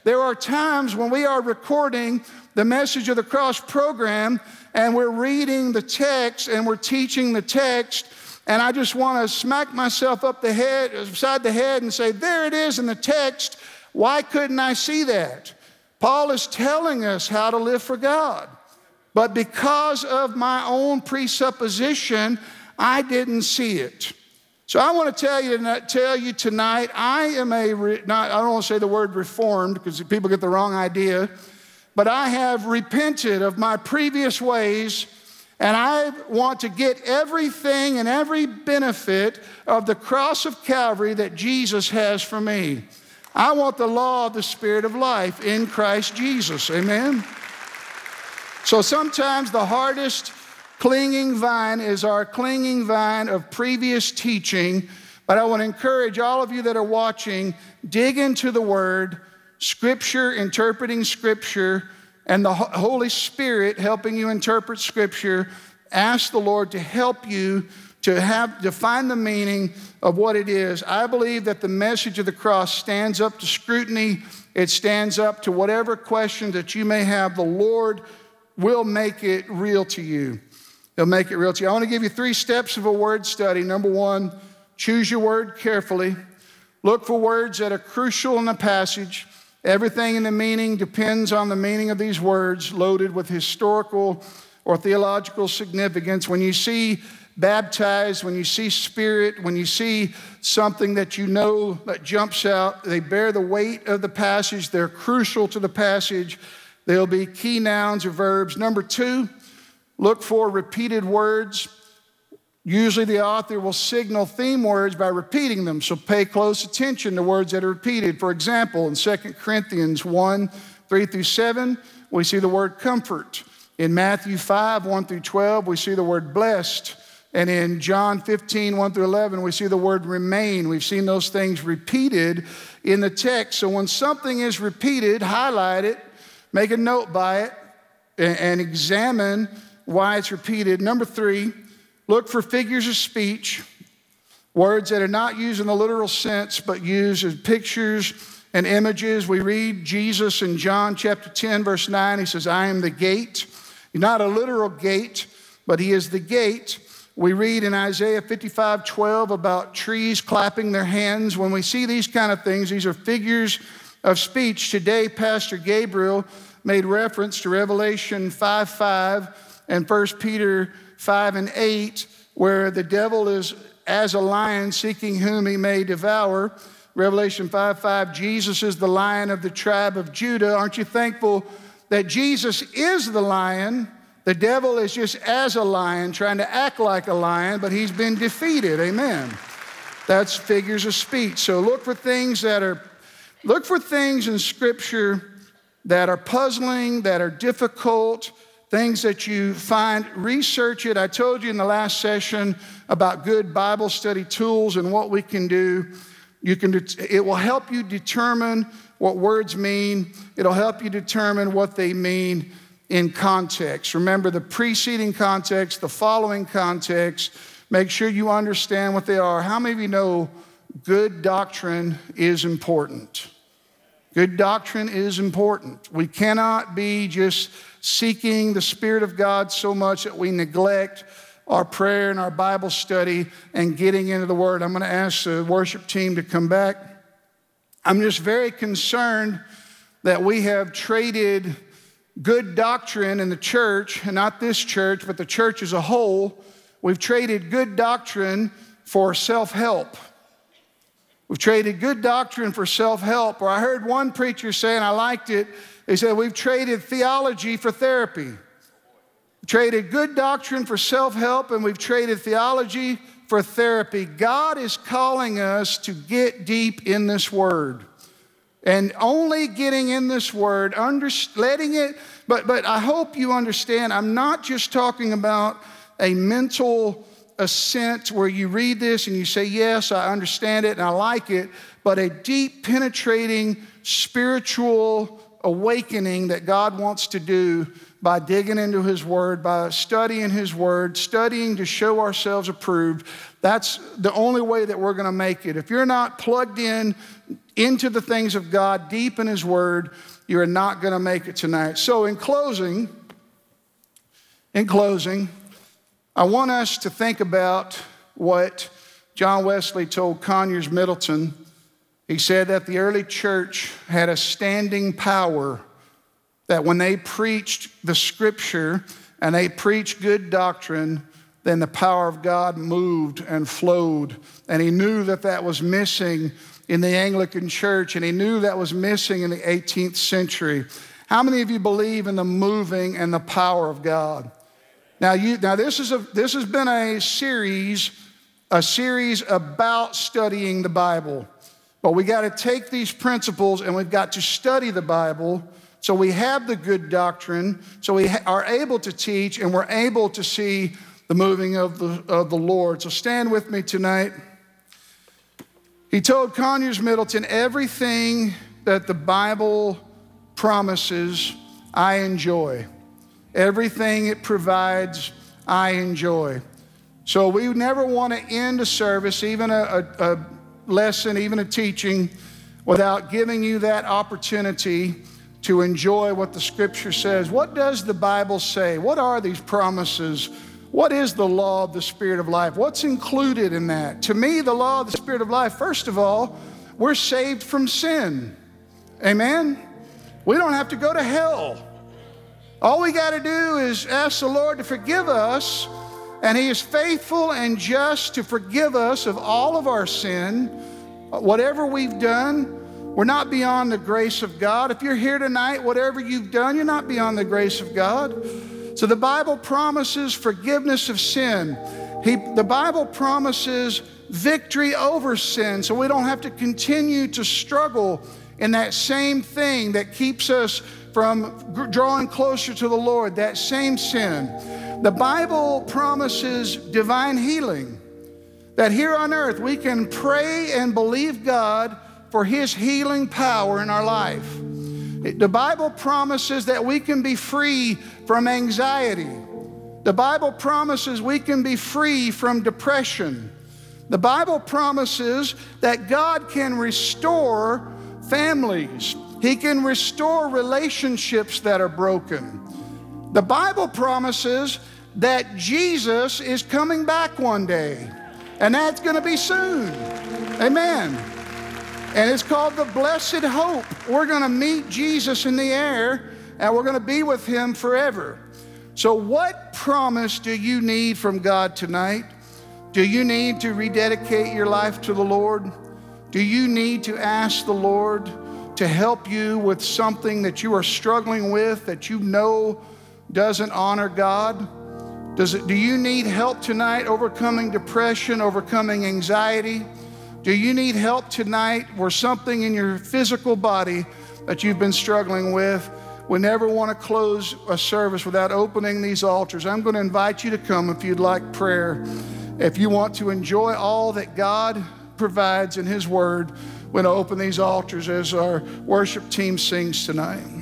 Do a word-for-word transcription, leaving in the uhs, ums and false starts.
There are times when we are recording the Message of the Cross program and we're reading the text and we're teaching the text, and I just want to smack myself up the head, upside the head and say, there it is in the text. Why couldn't I see that? Paul is telling us how to live for God. But because of my own presupposition, I didn't see it. So I want to tell you, tell you tonight, I am a, not, I don't want to say the word reformed because people get the wrong idea, but I have repented of my previous ways, and I want to get everything and every benefit of the cross of Calvary that Jesus has for me. I want the law of the Spirit of life in Christ Jesus, amen? So sometimes the hardest clinging vine is our clinging vine of previous teaching, but I want to encourage all of you that are watching, dig into the Word, Scripture, interpreting Scripture, and the Holy Spirit helping you interpret Scripture. Ask the Lord to help you to have to find the meaning of what it is. I believe that the message of the cross stands up to scrutiny. It stands up to whatever question that you may have. The Lord will make it real to you. He'll make it real to you. I want to give you three steps of a word study. Number one, choose your word carefully. Look for words that are crucial in the passage. Everything in the meaning depends on the meaning of these words, loaded with historical or theological significance. When you see baptized, when you see Spirit, when you see something that you know that jumps out, they bear the weight of the passage. They're crucial to the passage. They'll be key nouns or verbs. Number two, look for repeated words. Usually the author will signal theme words by repeating them, so pay close attention to words that are repeated. For example, in Second Corinthians one, three through seven, we see the word comfort. In Matthew five, one through twelve, we see the word blessed. And in John fifteen, one through eleven, we see the word remain. We've seen those things repeated in the text. So when something is repeated, highlight it, make a note by it, and examine why it's repeated. Number three, look for figures of speech, words that are not used in the literal sense, but used as pictures and images. We read Jesus in John chapter ten, verse nine. He says, I am the gate. He's not a literal gate, but he is the gate. We read in Isaiah fifty-five, twelve about trees clapping their hands. When we see these kind of things, these are figures of speech. Today, Pastor Gabriel made reference to Revelation five, five and First Peter five and eight, where the devil is as a lion seeking whom he may devour. Revelation five, five, Jesus is the Lion of the tribe of Judah. Aren't you thankful that Jesus is the lion? The devil is just as a lion, trying to act like a lion, but he's been defeated, amen. That's figures of speech. So look for things that are, look for things in Scripture that are puzzling, that are difficult, things that you find, research it. I told you in the last session about good Bible study tools and what we can do. You can, it will help you determine what words mean. It'll help you determine what they mean in context. Remember the preceding context, the following context. Make sure you understand what they are. How many of you know good doctrine is important? Good doctrine is important. We cannot be just seeking the Spirit of God so much that we neglect our prayer and our Bible study and getting into the Word. I'm going to ask the worship team to come back. I'm just very concerned that we have traded good doctrine in the church, and not this church, but the church as a whole. We've traded good doctrine for self-help. We've traded good doctrine for self-help. Or I heard one preacher say, and I liked it, he said, we've traded theology for therapy. We've traded good doctrine for self-help, and we've traded theology for therapy. God is calling us to get deep in this Word. And only getting in this Word, under, letting it, but, but I hope you understand, I'm not just talking about a mental assent where you read this and you say, yes, I understand it and I like it, but a deep, penetrating, spiritual awakening that God wants to do by digging into His Word, by studying His Word, studying to show ourselves approved. That's the only way that we're going to make it. If you're not plugged in into the things of God, deep in His Word, you are not going to make it tonight. So in closing, in closing, I want us to think about what John Wesley told Conyers Middleton. He said that the early church had a standing power, that when they preached the Scripture and they preached good doctrine, then the power of God moved and flowed. And he knew that that was missing in the Anglican church, and he knew that was missing in the eighteenth century. How many of you believe in the moving and the power of God? Now, you, now this is a this has been a series, a series about studying the Bible. But we got to take these principles and we've got to study the Bible so we have the good doctrine, so we ha- are able to teach and we're able to see the moving of the, of the Lord. So stand with me tonight. He told Conyers Middleton, everything that the Bible promises, I enjoy. Everything it provides, I enjoy. So we never want to end a service, even a, a, a lesson, even a teaching, without giving you that opportunity to enjoy what the Scripture says. What does the Bible say? What are these promises? What is the law of the Spirit of life? What's included in that? To me, the law of the Spirit of life, first of all, we're saved from sin. Amen? We don't have to go to hell. All we got to do is ask the Lord to forgive us, and He is faithful and just to forgive us of all of our sin, whatever we've done. We're not beyond the grace of God. If you're here tonight, whatever you've done, you're not beyond the grace of God. So the Bible promises forgiveness of sin. He, the Bible promises victory over sin, so we don't have to continue to struggle in that same thing that keeps us from drawing closer to the Lord, that same sin. The Bible promises divine healing, that here on earth we can pray and believe God for His healing power in our life. The Bible promises that we can be free from anxiety. The Bible promises we can be free from depression. The Bible promises that God can restore families. He can restore relationships that are broken. The Bible promises that Jesus is coming back one day, and that's going to be soon. Amen. And it's called the blessed hope. We're going to meet Jesus in the air, and we're going to be with Him forever. So what promise do you need from God tonight? Do you need to rededicate your life to the Lord? Do you need to ask the Lord to help you with something that you are struggling with that you know doesn't honor God? Does it, do you need help tonight overcoming depression, overcoming anxiety? Do you need help tonight or something in your physical body that you've been struggling with? We never want to close a service without opening these altars. I'm going to invite you to come if you'd like prayer. If you want to enjoy all that God provides in His Word, we're going to open these altars as our worship team sings tonight.